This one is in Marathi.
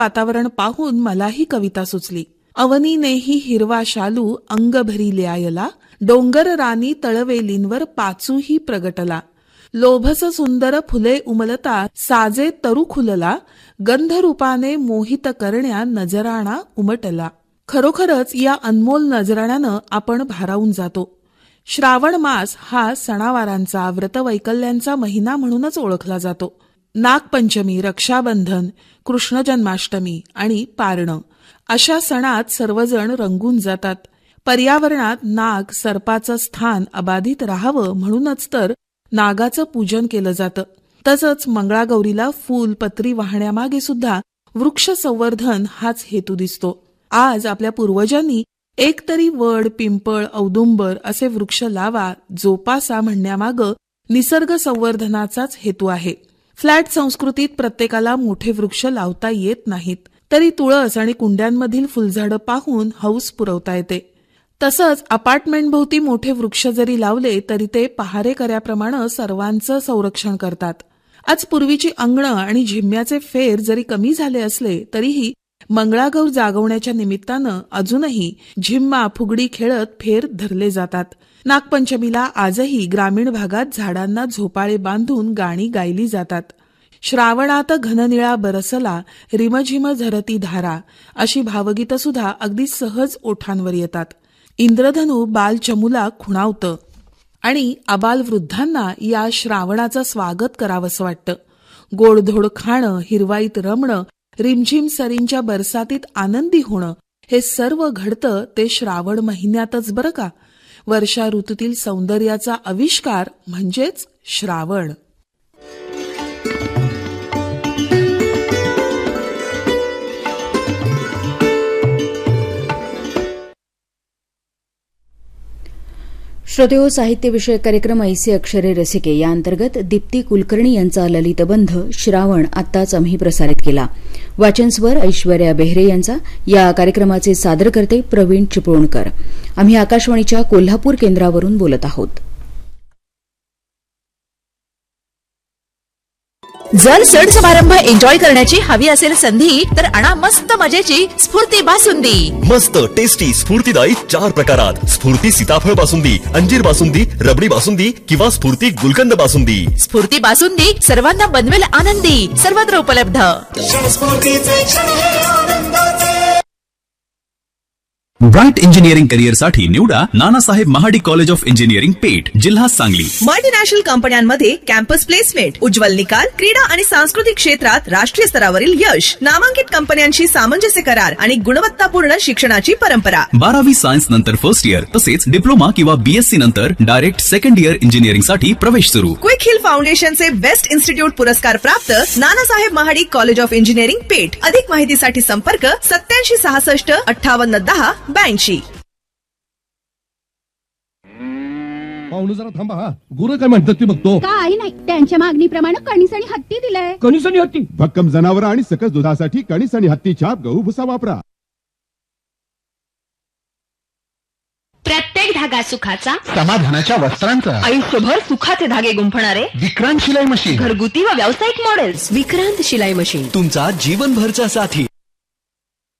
वातावरण पाहून मलाही कविता सुचली. अवनीनेही हिरवा शालू अंग भरी ल्यायला, डोंगर रानी तळवेलींवर पाचूही प्रगटला. लोभस सुंदर फुले उमलता साजे तरू खुलला, गंधरूपाने मोहित करण्या नजराणा उमटला. खरोखरच या अनमोल नजराण्यानं आपण भारावून जातो. श्रावण मास हा सणावारांचा, व्रतवैकल्यांचा महिना म्हणूनच ओळखला जातो. नागपंचमी, रक्षाबंधन, कृष्ण जन्माष्टमी आणि पारणं अशा सणात सर्वजण रंगून जातात. पर्यावरणात नाग, सर्पाचं स्थान अबाधित राहावं म्हणूनच तर नागाचं पूजन केलं जातं. तसंच मंगळागौरीला फूल पत्री वाहण्यामागे सुद्धा वृक्ष संवर्धन हाच हेतू दिसतो. आज आपल्या पूर्वजांनी एकतरी वड, पिंपळ, औदुंबर असे वृक्ष लावा, जोपासा म्हणण्यामागं निसर्ग संवर्धनाचाच हेतू आहे. फ्लॅट संस्कृतीत प्रत्येकाला मोठे वृक्ष लावता येत नाहीत, तरी तुळस आणि कुंड्यांमधील फुलझाडं पाहून हौस पुरवता येते. तसंच अपार्टमेंटभोवती मोठे वृक्ष जरी लावले तरी ते पहारेकऱ्याप्रमाणे सर्वांचं संरक्षण करतात. आज पूर्वीची अंगणं आणि झिम्म्याचे फेर जरी कमी झाले असले तरीही मंगळागौर जागवण्याच्या निमित्तानं अजूनही झिम्मा, फुगडी खेळत फेर धरले जातात. नागपंचमीला आजही ग्रामीण भागात झाडांना झोपाळे बांधून गाणी गायली जातात. श्रावणात घननिळा बरसला, रिमझिम झरती धारा अशी भावगीतं सुद्धा अगदी सहज ओठांवर येतात. इंद्रधनू बालचमूला खुणावतं आणि आबालवृद्धांना या श्रावणाचं स्वागत करावंसं वाटतं. गोडधोड खाणं, हिरवाईत रमणं, रिमझिम सरींच्या बरसातीत आनंदी होणं हे सर्व घडतं ते श्रावण महिन्यातच बरं का. वर्षा ऋतूतील सौंदर्याचा आविष्कार म्हणजेच श्रावण. श्रोतेहो, साहित्य विषयक कार्यक्रम ऐसे अक्षरे रसिके या अंतर्गत दीप्ती कुलकर्णी यांचा ललितबंध श्रावण आत्ताच आम्ही प्रसारित केला. वाचनस्वर ऐश्वर्या बेहरे यांचा. या कार्यक्रमाचे सादरकर्ते प्रवीण चिपळूणकर. आम्ही आकाशवाणीच्या कोल्हापूर केंद्रावरून बोलत आहोत. जर सण समारंभ एन्जॉय करण्याची हवी असेल संधी तर आणा मस्त मजेची स्फूर्ती बासुंदी. मस्त टेस्टी स्फूर्तीदायी 4 प्रकारात स्फूर्ती सीताफळ बासुंदी, अंजीर बासुंदी, रबडी बासुंदी किंवा स्फूर्ती गुलकंद बासुंदी. स्फूर्ती बासुंदी सर्वांना बनवेल आनंदी, सर्वत्र उपलब्ध. ब्राइट इंजिनिअरिंग करिअर साठी निवडा Nanasaheb Mahadik college of engineering पेठ, जिल्हा सांगली. मल्टीनॅशनल कंपन्यांमध्ये कॅम्पस प्लेसमेंट, उज्ज्वल निकाल, क्रीडा आणि सांस्कृतिक क्षेत्रात राष्ट्रीय स्तरावरील यश, नामांकित कंपन्यांशी सामंजस्य करार आणि गुणवत्तापूर्ण शिक्षणाची परंपरा. 12वी सायन्स नंतर फर्स्ट इयर तसेच डिप्लोमा किंवा बीएससी नंतर डायरेक्ट सेकंड इयर इंजिनिअरिंग साठी प्रवेश सुरू. क्विक हिल फाउंडेशनचे बेस्ट इन्स्टिट्यूट पुरस्कार प्राप्त Nanasaheb Mahadik college of engineering पेठ. अधिक माहितीसाठी संपर्क 8766 5810 82. पाहुणे जरा थांबा. हा गुरु काय म्हणतात ते बघतो. काही नाही, त्यांच्या मागणीप्रमाणे कणीस आणि हत्ती दिलंय. कणीस आणि हत्ती भक्कम जनावर आणि सकस दुधासाठी कणीस आणि हत्तीच्या गहू भुसा वापरा. प्रत्येक धागा सुखाचा, समाधानाच्या वस्त्रांचा, आयुष्यभर सुखाचे धागे गुंफणारे विक्रांत शिलाई मशीन. घरगुती व व्यावसायिक मॉडेल्स. विक्रांत शिलाई मशीन तुमचा जीवनभरचा साथी.